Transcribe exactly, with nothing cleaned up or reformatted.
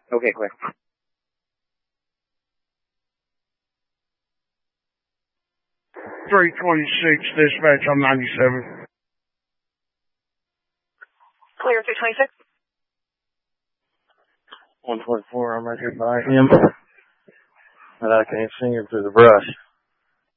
Okay, clear. three twenty-six, dispatch on ninety-seven. Clear, three twenty-six. one twenty-four, I'm right here by him. But I can't see him through the brush.